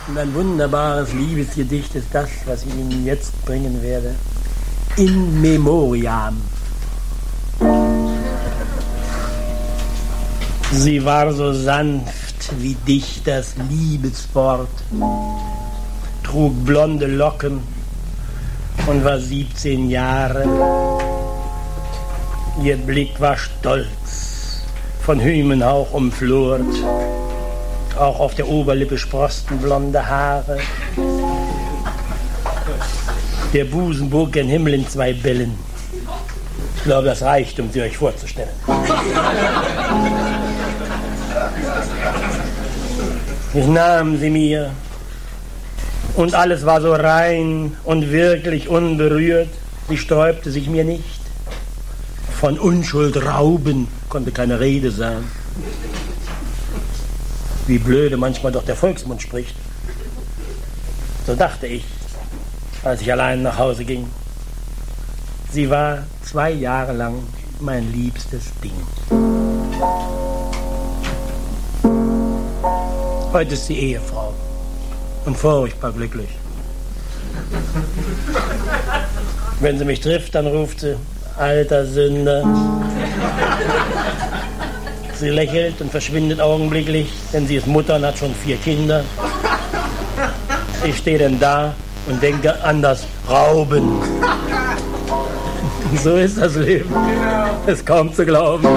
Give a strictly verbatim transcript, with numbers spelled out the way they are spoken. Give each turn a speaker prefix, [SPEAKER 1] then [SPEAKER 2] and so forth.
[SPEAKER 1] Und ein wunderbares Liebesgedicht ist das, was ich Ihnen jetzt bringen werde. In Memoriam. Sie war so sanft wie Dichters Liebeswort, trug blonde Locken und war siebzehn Jahre. Ihr Blick war stolz, von Hymenhauch umflort, auch auf der Oberlippe sprosten blonde Haare. Der Busen bog gen Himmel in zwei Bällen. Ich glaube, das reicht, um sie euch vorzustellen. Ich nahm sie mir und alles war so rein und wirklich unberührt. Sie sträubte sich mir nicht. Von Unschuld rauben konnte keine Rede sein. Wie blöde manchmal doch der Volksmund spricht. So dachte ich, als ich allein nach Hause ging. Sie war zwei Jahre lang mein liebstes Ding. Heute ist sie Ehefrau und furchtbar glücklich. Wenn sie mich trifft, dann ruft sie, alter Sünder. Sie lächelt und verschwindet augenblicklich, denn sie ist Mutter und hat schon vier Kinder. Ich stehe dann da und denke an das Rauben. So ist das Leben. Es ist kaum zu glauben.